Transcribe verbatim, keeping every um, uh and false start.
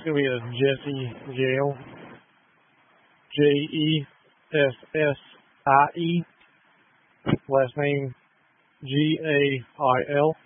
gonna be a Jesse Gale. J E S S I E. Last name G A I L.